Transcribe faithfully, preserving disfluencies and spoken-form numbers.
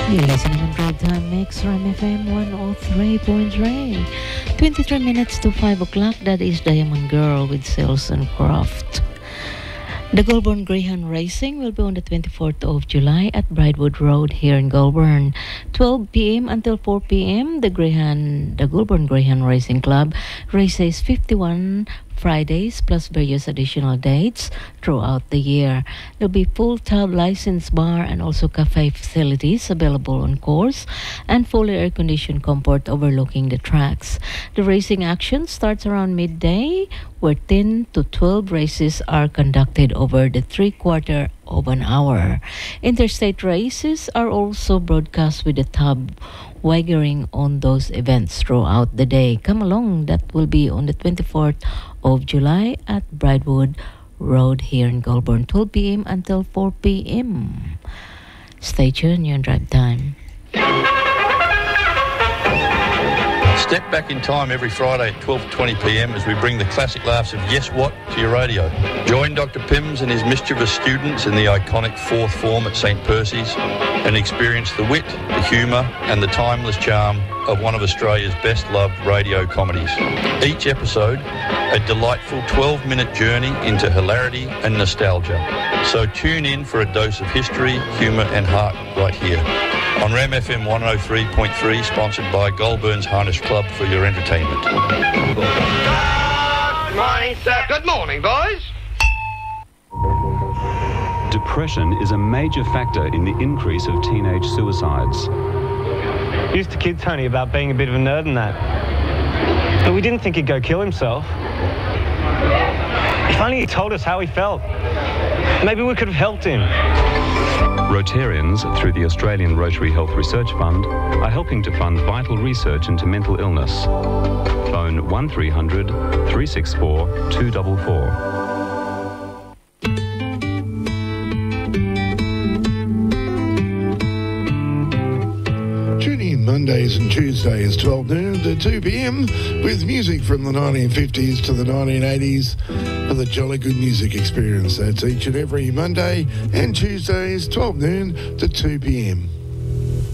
You're listening on Drive Time Mix from F M one oh three point three. twenty-three minutes to five o'clock. That is Diamond Girl with Sales and Craft. The Goulburn Greyhound Racing will be on the twenty-fourth of July at Bridewood Road here in Goulburn. twelve p.m. until four p.m. The Greyhound, the Goulburn Greyhound Racing Club races fifty-one Fridays plus various additional dates throughout the year. There'll be full tub license bar and also cafe facilities available on course and fully air-conditioned comfort overlooking the tracks. The racing action starts around midday where ten to twelve races are conducted over the three-quarter of an hour. Interstate races are also broadcast with the tub wagering on those events throughout the day. Come along, that will be on the twenty-fourth of July at Bridewood Road here in Goulburn, twelve p.m. until four p.m. Stay tuned, you're on Drive Time. Step back in time every Friday at twelve twenty p.m. as we bring the classic laughs of Yes What to your radio. Join Doctor Pims and his mischievous students in the iconic fourth form at Saint Percy's and experience the wit, the humour and the timeless charm of one of Australia's best-loved radio comedies. Each episode, a delightful twelve-minute journey into hilarity and nostalgia. So tune in for a dose of history, humour and heart right here on Ram F M one oh three point three, sponsored by Goulburn's Harness Club for your entertainment. Good morning, sir. Good morning, boys. Depression is a major factor in the increase of teenage suicides. Used to kid Tony about being a bit of a nerd and that. But we didn't think he'd go kill himself. If only he told us how he felt. Maybe we could have helped him. Rotarians, through the Australian Rotary Health Research Fund, are helping to fund vital research into mental illness. Phone one three hundred, three six four, two four four. Mondays and Tuesdays, twelve noon to two p.m, with music from the nineteen fifties to the nineteen eighties for the jolly good music experience. That's each and every Monday and Tuesdays, twelve noon to two p.m.